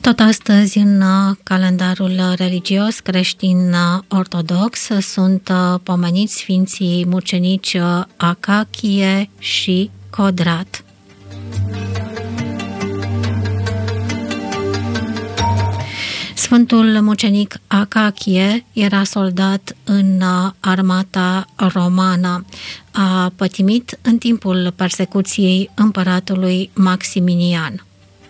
Tot astăzi, în calendarul religios creștin ortodox, sunt pomeniți sfinții mucenici Acachie și Codrat. Sfântul mucenic Acachie era soldat în armata romană. A pătimit în timpul persecuției împăratului Maximinian.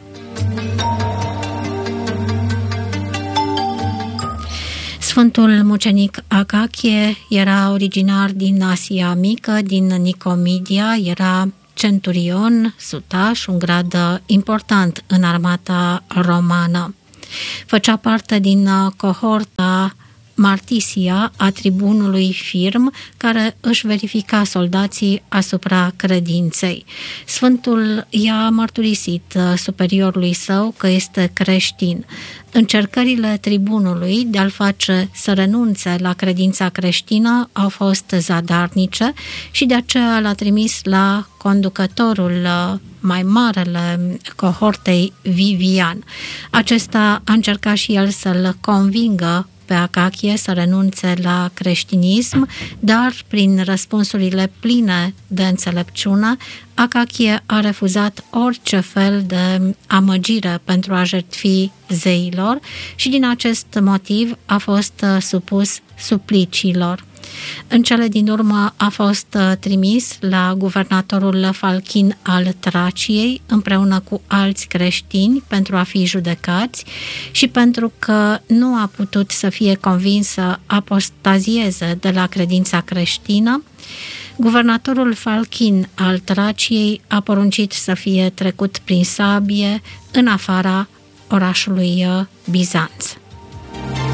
Sfântul mucenic Acachie era originar din Asia Mică, din Nicomedia, era centurion, sutaș, un grad important în armata romană. Făcea parte din cohorta Martisia a tribunului Firm, care își verifica soldații asupra credinței. Sfântul i-a mărturisit superiorului său că este creștin. Încercările tribunului de a-l face să renunțe la credința creștină au fost zadarnice și de aceea l-a trimis la conducătorul mai marele cohortei Vivian. Acesta a încercat și el să-l convingă pe Acachie să renunțe la creștinism, dar prin răspunsurile pline de înțelepciune, Acachie a refuzat orice fel de amăgire pentru a jertfi zeilor și din acest motiv a fost supus supliciilor. În cele din urmă a fost trimis la guvernatorul Falchin al Traciei împreună cu alți creștini pentru a fi judecați și pentru că nu a putut să fie convins să apostazieze de la credința creștină, guvernatorul Falchin al Traciei a poruncit să fie trecut prin sabie în afara orașului Bizanț.